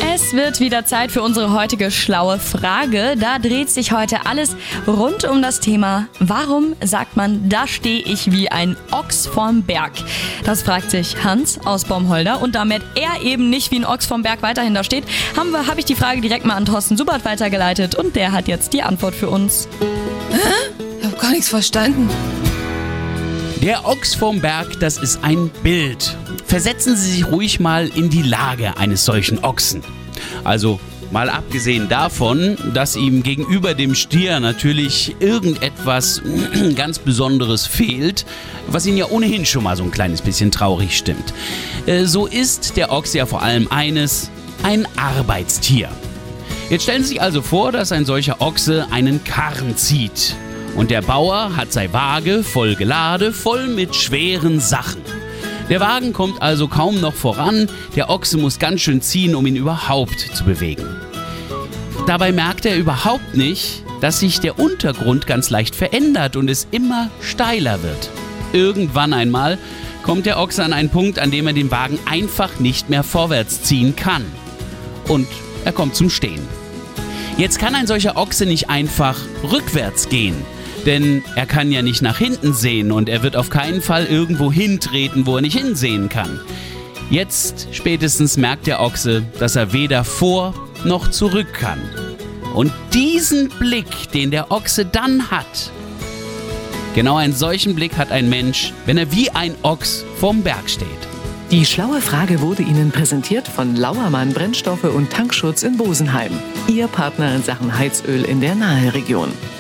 Es wird wieder Zeit für unsere heutige schlaue Frage. Da dreht sich heute alles rund um das Thema: Warum sagt man, da stehe ich wie ein Ochs vorm Berg? Das fragt sich Hans aus Baumholder. Und damit er eben nicht wie ein Ochs vorm Berg weiterhin da steht, habe ich die Frage direkt mal an Thorsten Subert weitergeleitet. Und der hat jetzt die Antwort für uns. Hä? Ich habe gar nichts verstanden. Der Ochs vorm Berg, das ist ein Bild. Versetzen Sie sich ruhig mal in die Lage eines solchen Ochsen. Also mal abgesehen davon, dass ihm gegenüber dem Stier natürlich irgendetwas ganz Besonderes fehlt, was ihn ja ohnehin schon mal so ein kleines bisschen traurig stimmt. So ist der Ochs ja vor allem ein Arbeitstier. Jetzt stellen Sie sich also vor, dass ein solcher Ochse einen Karren zieht. Und der Bauer hat seine Waage voll geladen, voll mit schweren Sachen. Der Wagen kommt also kaum noch voran, der Ochse muss ganz schön ziehen, um ihn überhaupt zu bewegen. Dabei merkt er überhaupt nicht, dass sich der Untergrund ganz leicht verändert und es immer steiler wird. Irgendwann einmal kommt der Ochse an einen Punkt, an dem er den Wagen einfach nicht mehr vorwärts ziehen kann. Und er kommt zum Stehen. Jetzt kann ein solcher Ochse nicht einfach rückwärts gehen. Denn er kann ja nicht nach hinten sehen und er wird auf keinen Fall irgendwo hintreten, wo er nicht hinsehen kann. Jetzt spätestens merkt der Ochse, dass er weder vor noch zurück kann. Und diesen Blick, den der Ochse dann hat, genau einen solchen Blick hat ein Mensch, wenn er wie ein Ochs vorm Berg steht. Die schlaue Frage wurde Ihnen präsentiert von Lauermann Brennstoffe und Tankschutz in Bosenheim. Ihr Partner in Sachen Heizöl in der Naheregion.